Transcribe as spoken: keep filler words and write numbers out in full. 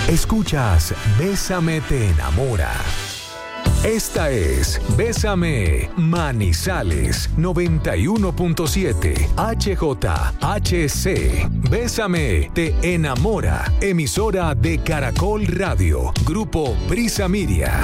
Escuchas Bésame te enamora. Esta es Bésame Manizales noventa y uno punto siete H J H C. Bésame te enamora. Emisora de Caracol Radio. Grupo Prisa Media.